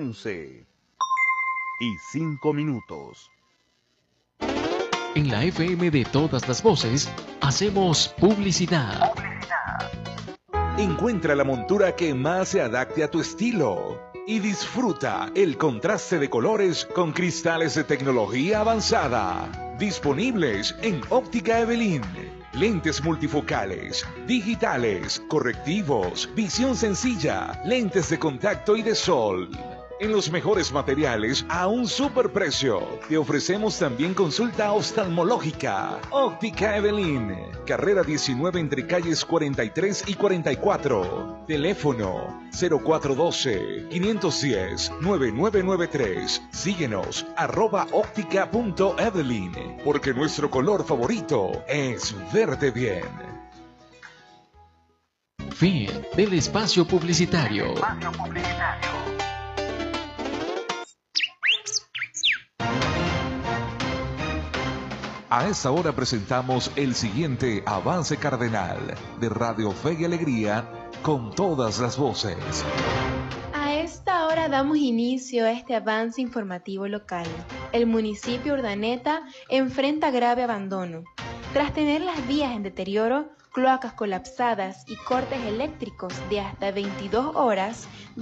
11:05. En la FM de todas las voces, hacemos publicidad. Encuentra la montura que más se adapte a tu estilo y disfruta el contraste de colores con cristales de tecnología avanzada. Disponibles en Óptica Evelyn. Lentes multifocales, digitales, correctivos, visión sencilla, lentes de contacto y de sol. En los mejores materiales a un superprecio. Te ofrecemos también consulta oftalmológica. Óptica Evelyn. Carrera 19 entre calles 43 y 44. Teléfono 0412-510-9993. Síguenos @óptica.evelyn. Porque nuestro color favorito es verte bien. Fin del espacio publicitario. A esta hora presentamos el siguiente avance cardenal de Radio Fe y Alegría con todas las voces. A esta hora damos inicio a este avance informativo local. El municipio Urdaneta enfrenta grave abandono. Tras tener las vías en deterioro, cloacas colapsadas y cortes eléctricos de hasta 22 horas,